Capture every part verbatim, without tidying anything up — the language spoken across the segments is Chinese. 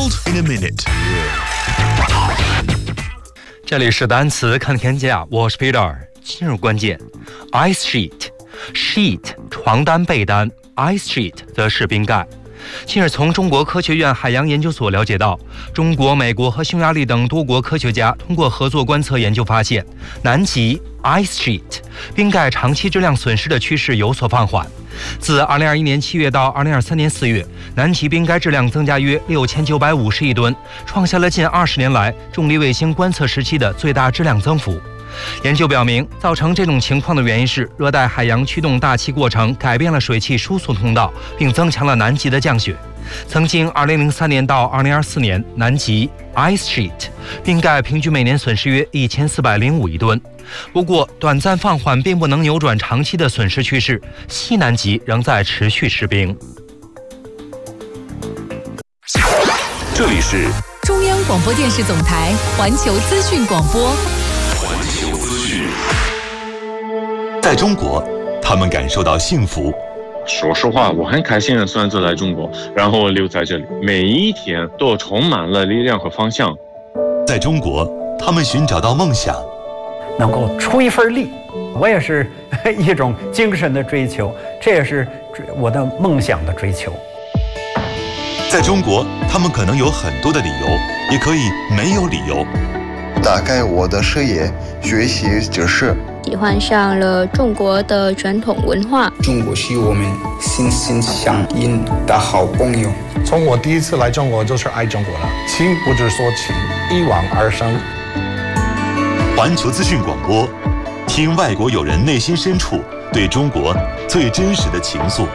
World in a minute。 这里是单词看天下，我是 Peter。今日关键 ：ice sheet，sheet 床单被单 ，ice sheet 则是冰盖。近日，从中国科学院海洋研究所了解到，中国、美国和匈牙利等多国科学家通过合作观测研究发现，南极 ice sheet 冰盖长期质量损失的趋势有所放缓。自二零二一年七月到二零二三年四月，南极冰盖质量增加约六千九百五十亿吨，创下了近二十年来重力卫星观测时期的最大质量增幅。研究表明，造成这种情况的原因是热带海洋驱动大气过程改变了水汽输送通道，并增强了南极的降雪。曾经二零零三年到二零二四年，南极 ice sheet 冰盖平均每年损失约一千四百零五亿吨。不过，短暂放缓并不能扭转长期的损失趋势，西南极仍在持续失冰。 这里是中央广播电视总台环球资讯广播。 环球资讯。在中国，他们感受到幸福。 说实话，我很开心的选择来中国，然后留在这里，每一天都充满了力量和方向。 在中国，他们寻找到梦想， 能够出一份力，我也是一种精神的追求，这也是我的梦想的追求。 在中国，他们可能有很多的理由，也可以没有理由。 打开我的视野，学习知识， 喜欢上了中国的传统文化。 中国是我们心心相印的好朋友。 从我第一次来中国就是爱中国了，情不知所起，一往而生。 环球资讯广播，听外国友人内心深处对中国最真实的情愫。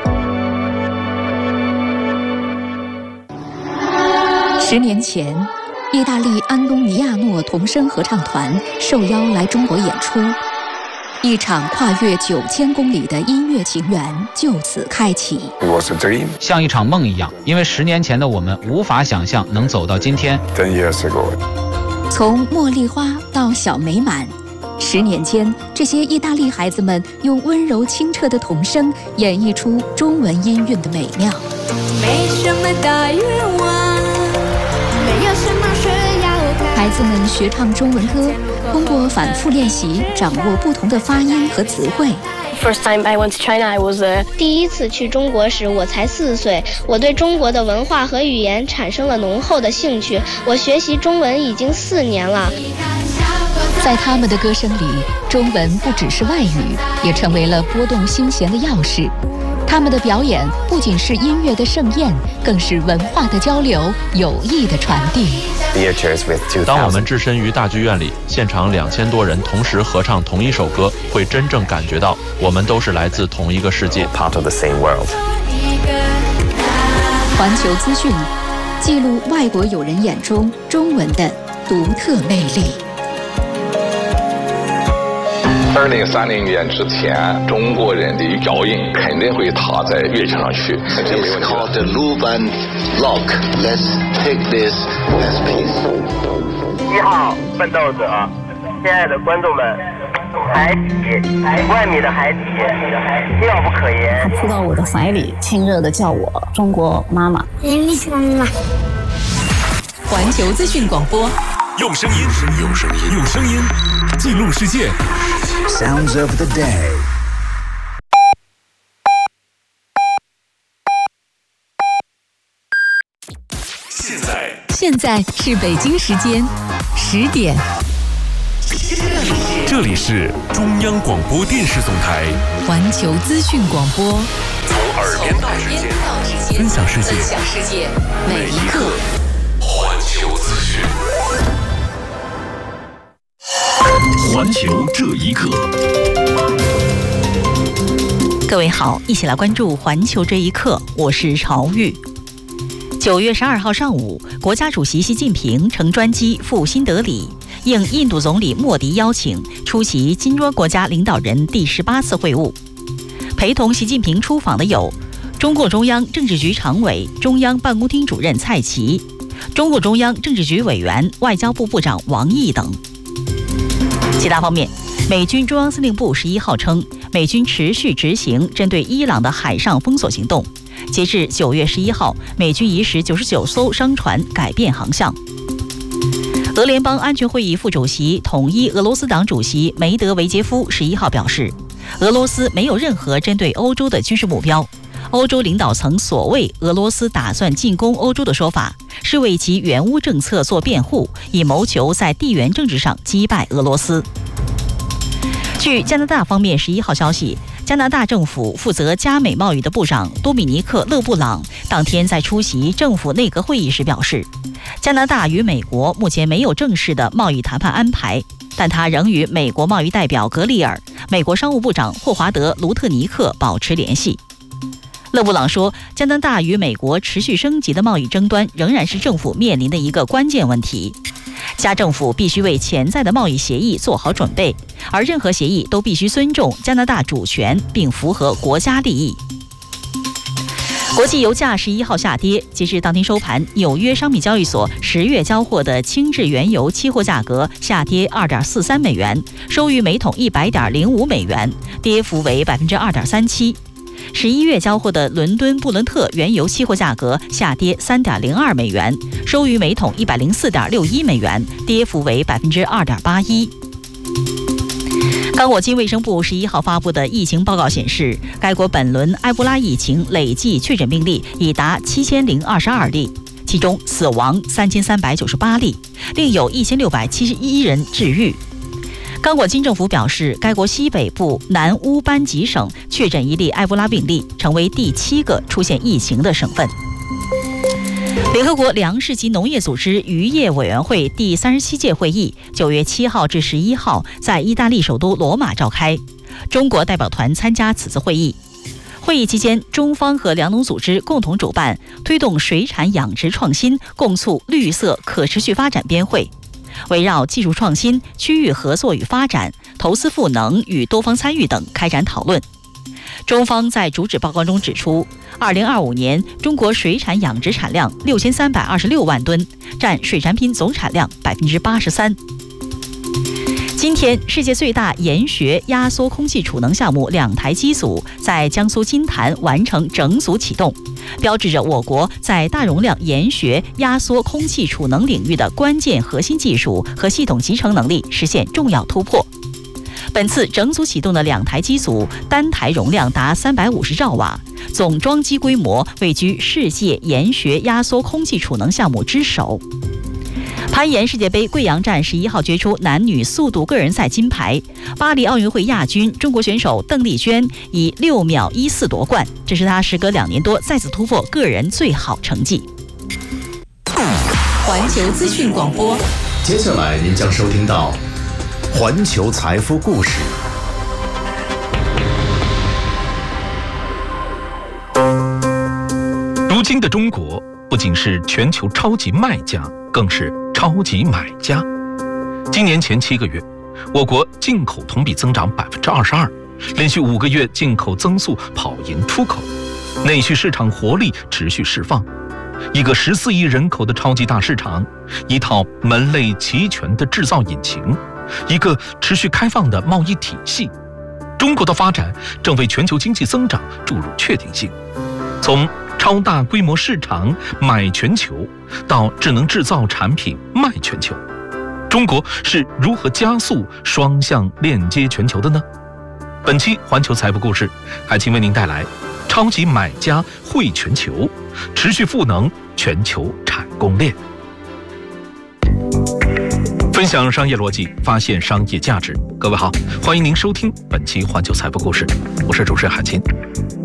十年前，意大利安东尼亚诺童声合唱团受邀来中国演出，一场跨越九千公里的音乐情缘就此开启。 像一场梦一样，因为十年前的我们无法想象能走到今天。 从茉莉花到小美满，十年间，这些意大利孩子们用温柔清澈的童声演绎出中文音韵的美妙。 没什么大愿望，没有什么需要看。 孩子们学唱中文歌，通过反复练习，掌握不同的发音和词汇。 First time I went to China, I was a... 第一次去中国时，我才四岁。我对中国的文化和语言产生了浓厚的兴趣。我学习中文已经四年了。 在他们的歌声里，中文不只是外语，也成为了拨动心弦的钥匙。他们的表演不仅是音乐的盛宴，更是文化的交流、友谊的传递。 当我们置身于大剧院里，现场两千多人同时合唱同一首歌，会真正感觉到我们都是来自同一个世界。 Part of the same world。环球资讯，记录外国友人眼中中文的独特魅力。 二零三零年之前，中国人的脚印肯定会踏在乐器上去。 It's called the move and lock. Let's take this as peace. 一号奋斗者，亲爱的观众们，海底万米的海底，妙不可言。 他扑到我的怀里，亲热地叫我中国妈妈。 你喜欢妈妈。 环球资讯广播， 用声音，用声音，用声音记录世界。 Sounds of the day。 现在， 现在是北京时间十点。 这里是中央广播电视总台环球资讯广播， 从耳边到指尖，分享世界， 分享世界每一刻。 环球资讯，环球这一刻。 各位好，一起来关注环球这一刻，我是朝玉。九月十二号上午，国家主席习近平乘专机赴新德里，应印度总理莫迪邀请，出席金砖国家领导人第十八次会晤。陪同习近平出访的有中共中央政治局常委、中央办公厅主任蔡奇，中共中央政治局委员、外交部部长王毅等。其他方面，美军中央司令部十一号称，美军持续执行针对伊朗的海上封锁行动， 截至九月十一号，美军已使九十九艘商船改变航向。俄联邦安全会议副主席、统一俄罗斯党主席梅德韦杰夫十一号表示，俄罗斯没有任何针对欧洲的军事目标。欧洲领导层所谓俄罗斯打算进攻欧洲的说法，是为其援乌政策做辩护，以谋求在地缘政治上击败俄罗斯。据加拿大方面十一号消息，加拿大政府负责加美贸易的部长多米尼克·勒布朗当天在出席政府内阁会议时表示，加拿大与美国目前没有正式的贸易谈判安排，但他仍与美国贸易代表格里尔、美国商务部长霍华德·卢特尼克保持联系。勒布朗说，加拿大与美国持续升级的贸易争端仍然是政府面临的一个关键问题。加政府必须为潜在的贸易协议做好准备，而任何协议都必须尊重加拿大主权并符合国家利益。国际油价十一号下跌，截至当天收盘，纽约商品交易所十月交货的轻质原油期货价格下跌 二点四三美元，收于每桶一百点零五美元，跌幅为 百分之二点三七。十一月交货的伦敦布伦特原油期货价格下跌 三点零二美元，收于每桶一百零四点六一美元，跌幅为 百分之二点八一。刚果金卫生部十一号发布的疫情报告显示，该国本轮埃博拉疫情累计确诊病例已达七千零二十二例，其中死亡三千三百九十八例，另有一千六百七十一人治愈。刚果金政府表示，该国西北部南乌班吉省确诊一例埃博拉病例，成为第七个出现疫情的省份。联合国粮食及农业组织渔业委员会第三十七届会议九月七号至十一号在意大利首都罗马召开，中国代表团参加此次会议。会议期间，中方和粮农组织共同主办推动水产养殖创新，共促绿色可持续发展编会，围绕技术创新、区域合作与发展、投资赋能与多方参与等开展讨论。中方在主旨报告中指出，二零二五年中国水产养殖产量六千三百二十六万吨，占水产品总产量百分之八十三。今天，世界最大研学压缩空气储能项目两台机组在江苏金坛完成整组启动，标志着我国在大容量研学压缩空气储能领域的关键核心技术和系统集成能力实现重要突破。本次整组启动的两台机组，单台容量达三百五十兆瓦，总装机规模位居世界研学压缩空气储能项目之首。攀岩世界杯贵阳站十一号决出男女速度个人赛金牌，巴黎奥运会亚军中国选手邓丽娟以六秒一四夺冠，这是她时隔两年多再次突破个人最好成绩。 环球资讯广播， 接下来您将收听到环球财富故事。 如今的中国不仅是全球超级卖家，更是超级买家。今年前七个月，我国进口同比增长百分之二十二，连续五个月进口增速跑赢出口，内需市场活力持续释放。一个十四亿人口的超级大市场，一套门类齐全的制造引擎，一个持续开放的贸易体系，中国的发展正为全球经济增长注入确定性。从超大规模市场买全球到智能制造产品卖全球，中国是如何加速双向链接全球的呢？本期环球财富故事，海清为您带来超级买家汇全球，持续赋能全球产供链，分享商业逻辑，发现商业价值。各位好，欢迎您收听本期环球财富故事，我是主持人海清。